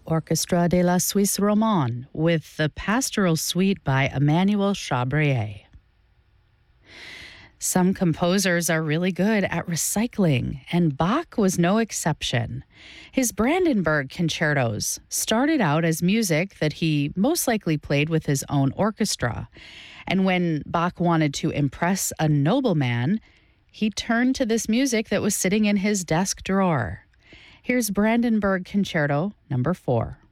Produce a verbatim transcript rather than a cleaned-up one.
Orchestra de la Suisse Romande with the Pastoral Suite by Emmanuel Chabrier. Some composers are really good at recycling, and Bach was no exception. His Brandenburg concertos started out as music that he most likely played with his own orchestra. And when Bach wanted to impress a nobleman, he turned to this music that was sitting in his desk drawer. Here's Brandenburg Concerto number four.